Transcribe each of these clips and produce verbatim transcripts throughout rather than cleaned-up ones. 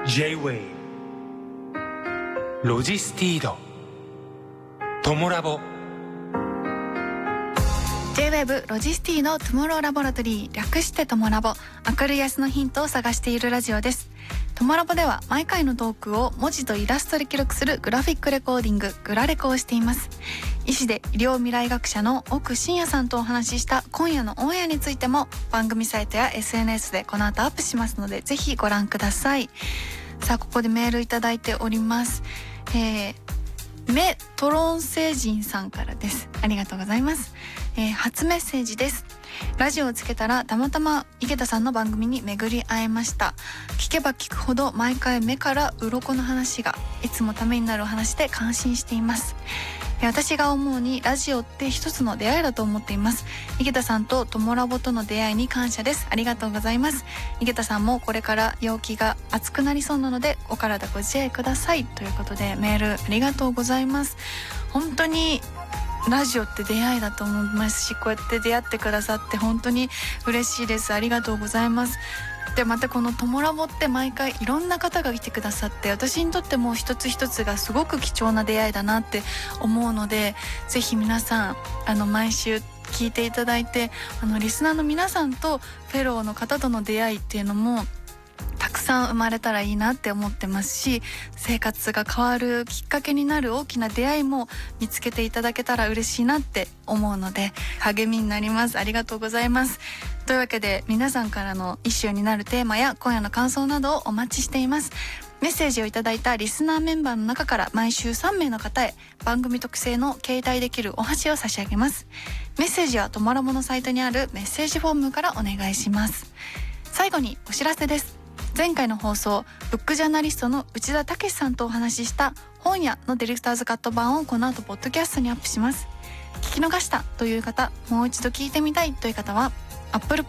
J-Wave ロジスティードトモラボ J-Wave ロジスティのトゥモローラボラトリー、略してトモラボ。明るい明日のヒントを探しているラジオです。トモラボでは毎回のトークを文字とイラストで記録するグラフィックレコーディング、グラレコをしています。医師で医療未来学者の奥真也さんとお話しした今夜のオンエアについても番組サイトや エスエヌエス でこの後アップしますので、ぜひご覧ください。さあ、ここでメールいただいております。えーメトロン星人さんからです。ありがとうございます。えー、初メッセージです。ラジオをつけたらたまたま池田さんの番組に巡り会えました。聞けば聞くほど毎回目から鱗の話がいつもためになるお話で感心しています。私が思うにラジオって一つの出会いだと思っています。池田さんとトモラボとの出会いに感謝です。ありがとうございます。池田さんもこれから陽気が暑くなりそうなのでお体ご自愛ください、ということでメールありがとうございます。本当にラジオって出会いだと思いますし、こうやって出会ってくださって本当に嬉しいです。ありがとうございます。で、またこのトモラボって毎回いろんな方が来てくださって、私にとっても一つ一つがすごく貴重な出会いだなって思うので、ぜひ皆さんあの毎週聞いていただいて、あのリスナーの皆さんとフェローの方との出会いっていうのもたくさん生まれたらいいなって思ってますし、生活が変わるきっかけになる大きな出会いも見つけていただけたら嬉しいなって思うので励みになります。ありがとうございます。というわけで皆さんからのイシューになるテーマや今夜の感想などをお待ちしています。メッセージをいただいたリスナーメンバーの中から毎週さんめいの方へ番組特製の携帯できるお箸を差し上げます。メッセージはトモラボのサイトにあるメッセージフォームからお願いします。最後にお知らせです。前回の放送、ブックジャーナリストの内田武さんとお話しした本屋のディレクターズカット版をこの後ポッドキャストにアップします。聞き逃したという方、もう一度聞いてみたいという方は Apple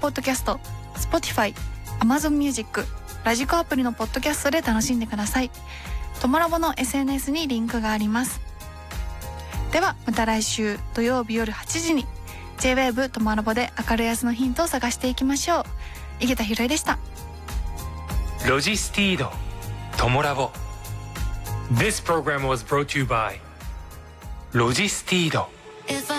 Podcast、Spotify、Amazon Music、ラジコアプリのポッドキャストで楽しんでください。トモラボの エスエヌエス にリンクがあります。ではまた来週土曜日夜はちじに J-Wave トモラボで明るい明日のヒントを探していきましょう。井桁弘恵でした。 ロジスティードトモラボ This program was brought to you by ロジスティード